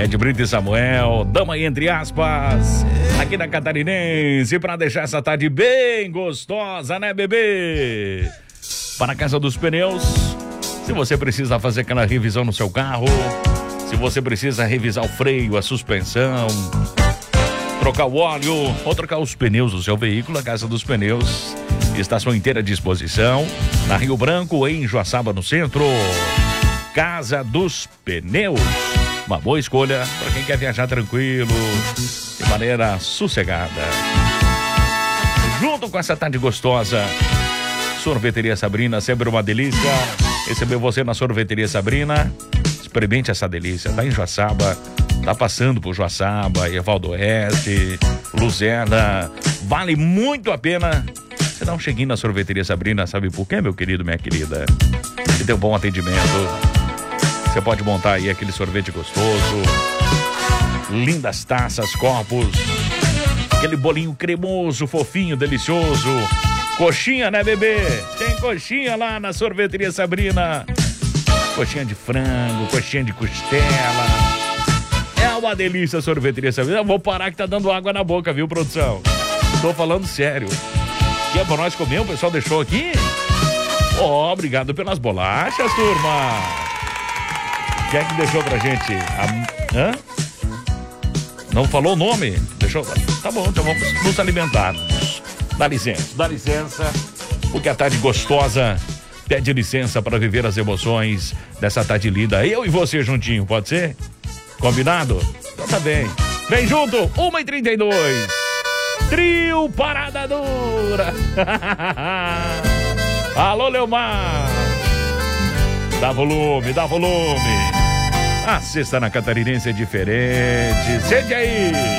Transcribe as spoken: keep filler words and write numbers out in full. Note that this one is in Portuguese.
Ed Brito e Samuel, dama entre aspas, aqui na Catarinense, pra deixar essa tarde bem gostosa, né, bebê? Para a Casa dos Pneus, se você precisa fazer aquela revisão no seu carro, se você precisa revisar o freio, a suspensão, trocar o óleo ou trocar os pneus do seu veículo, a Casa dos Pneus está à sua inteira disposição, na Rio Branco, em Joaçaba, no centro. Casa dos Pneus, uma boa escolha para quem quer viajar tranquilo, de maneira sossegada. Junto com essa tarde gostosa, Sorveteria Sabrina, sempre uma delícia receber você na Sorveteria Sabrina. Experimente essa delícia, tá em Joaçaba, tá passando por Joaçaba, Evaldo Oeste, Luzerna, vale muito a pena você dar um cheguinho na Sorveteria Sabrina. Sabe por quê, meu querido, minha querida? E tem um bom atendimento, você pode montar aí aquele sorvete gostoso, lindas taças, copos, aquele bolinho cremoso, fofinho, delicioso. Coxinha, né, bebê? Tem coxinha lá na Sorveteria Sabrina. Coxinha de frango, coxinha de costela. É uma delícia a Sorveteria Sabrina. Eu vou parar que tá dando água na boca, viu, produção? Tô falando sério. E é pra nós comer, o pessoal deixou aqui? Ó, oh, obrigado pelas bolachas, turma. Quem é que deixou pra gente? A... Hã? Não falou o nome? Deixou? Tá bom, então vamos nos alimentarmos. Dá licença, dá licença, porque a tarde gostosa pede licença para viver as emoções dessa tarde linda. Eu e você juntinho, pode ser? Combinado? Então tá bem. Vem junto, uma e trinta e dois. Trio Parada Dura. Alô, Leomar. Dá volume, dá volume. A sexta na Catarinense é diferente. Sente aí.